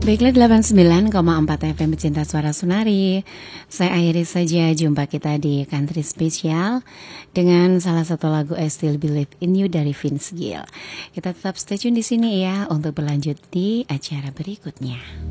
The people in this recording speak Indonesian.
Baiklah 89,4 FM Pecinta Suara Sunari. Saya akhiri saja jumpa kita di Country Special dengan salah satu lagu I Still Believe in You dari Vince Gill. Kita tetap stay tune di sini ya untuk berlanjut di acara berikutnya.